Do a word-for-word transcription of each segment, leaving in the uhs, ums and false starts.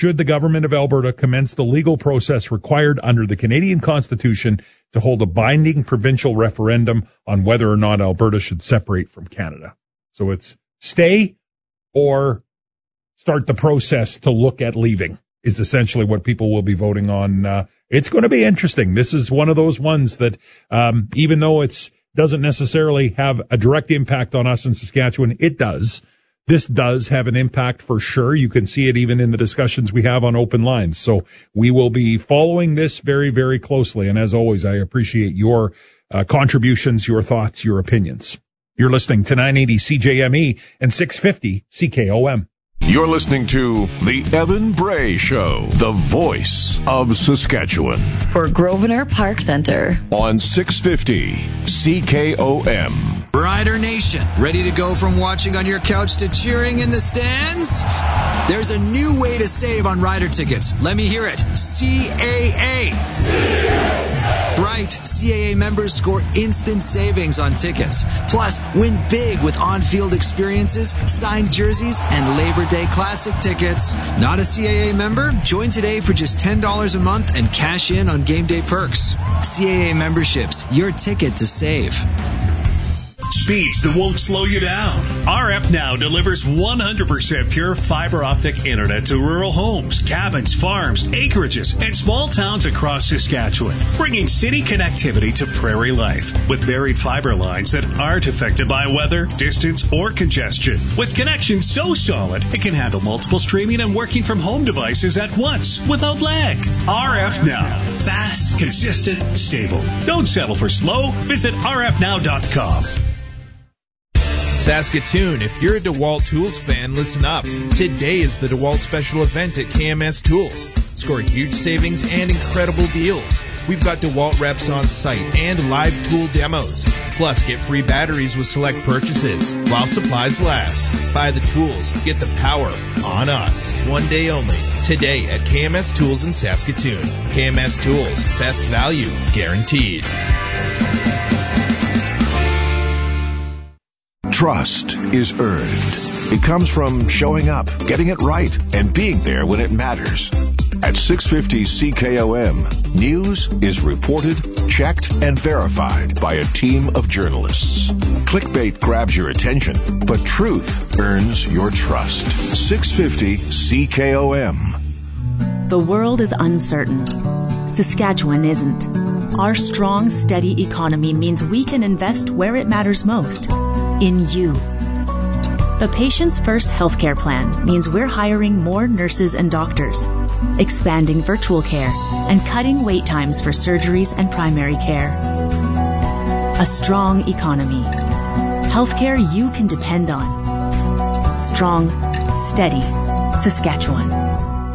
should the government of Alberta commence the legal process required under the Canadian Constitution to hold a binding provincial referendum on whether or not Alberta should separate from Canada. So it's stay or start the process to look at leaving is essentially what people will be voting on. Uh, it's going to be interesting. This is one of those ones that um, even though it's doesn't necessarily have a direct impact on us in Saskatchewan, it does. This does have an impact for sure. You can see it even in the discussions we have on open lines. So we will be following this very, very closely. And as always, I appreciate your uh, contributions, your thoughts, your opinions. You're listening to nine eighty C J M E and six fifty C K O M. You're listening to The Evan Bray Show, the voice of Saskatchewan. For Grosvenor Park Centre. On six fifty C K O M. Rider Nation, ready to go from watching on your couch to cheering in the stands? There's a new way to save on rider tickets. Let me hear it. C A A. C A A. Right. C A A members score instant savings on tickets. Plus, win big with on-field experiences, signed jerseys, and Labor Day Classic tickets. Not a C A A member? Join today for just ten dollars a month and cash in on game day perks. C A A memberships, your ticket to save. Speeds that won't slow you down. R F Now delivers one hundred percent pure fiber optic internet to rural homes, cabins, farms, acreages, and small towns across Saskatchewan, bringing city connectivity to prairie life with buried fiber lines that aren't affected by weather, distance, or congestion. With connections so solid, it can handle multiple streaming and working from home devices at once without lag. R F Now. Fast, consistent, stable. Don't settle for slow. Visit R F now dot com. Saskatoon, if you're a DeWalt Tools fan, listen up. Today is the DeWalt special event at K M S Tools. Score huge savings and incredible deals. We've got DeWalt reps on site and live tool demos. Plus, get free batteries with select purchases while supplies last. Buy the tools, get the power on us. One day only. Today at K M S Tools in Saskatoon. K M S Tools, best value guaranteed. Trust is earned. It comes from showing up, getting it right, and being there when it matters. At six fifty C K O M, news is reported, checked, and verified by a team of journalists. Clickbait grabs your attention, but truth earns your trust. six fifty C K O M. The world is uncertain. Saskatchewan isn't. Our strong, steady economy means we can invest where it matters most. In you. The Patients First healthcare plan means we're hiring more nurses and doctors, expanding virtual care, and cutting wait times for surgeries and primary care. A strong economy. Healthcare you can depend on. Strong, steady Saskatchewan.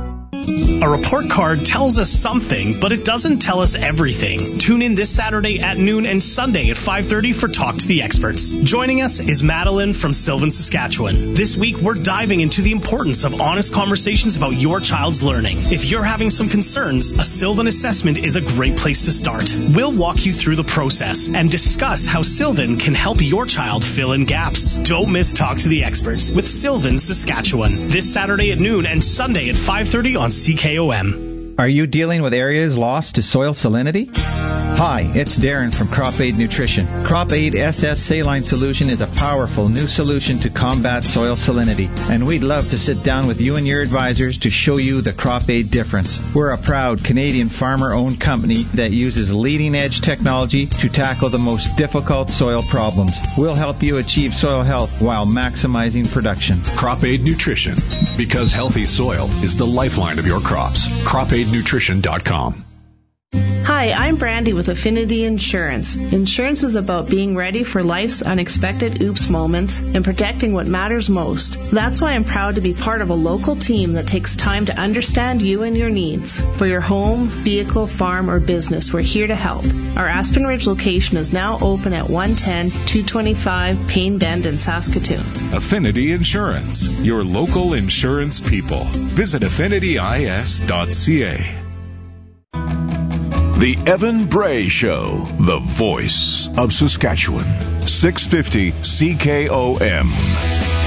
A report card tells us something, but it doesn't tell us everything. Tune in this Saturday at noon and Sunday at five thirty for Talk to the Experts. Joining us is Madeline from Sylvan, Saskatchewan. This week, we're diving into the importance of honest conversations about your child's learning. If you're having some concerns, a Sylvan assessment is a great place to start. We'll walk you through the process and discuss how Sylvan can help your child fill in gaps. Don't miss Talk to the Experts with Sylvan, Saskatchewan. This Saturday at noon and Sunday at five thirty on C K O M. Are you dealing with areas lost to soil salinity? Hi, it's Darren from Crop Aid Nutrition. Crop Aid S S Saline Solution is a powerful new solution to combat soil salinity, and we'd love to sit down with you and your advisors to show you the Crop Aid difference. We're a proud Canadian farmer-owned company that uses leading-edge technology to tackle the most difficult soil problems. We'll help you achieve soil health while maximizing production. Crop Aid Nutrition, because healthy soil is the lifeline of your crops. crop aid nutrition dot com. Hi, I'm Brandy with Affinity Insurance. Insurance is about being ready for life's unexpected oops moments and protecting what matters most. That's why I'm proud to be part of a local team that takes time to understand you and your needs. For your home, vehicle, farm, or business, we're here to help. Our Aspen Ridge location is now open at one ten two twenty-five Payne Bend in Saskatoon. Affinity Insurance, your local insurance people. Visit affinity is dot c a. The Evan Bray Show, the voice of Saskatchewan. six fifty C K O M.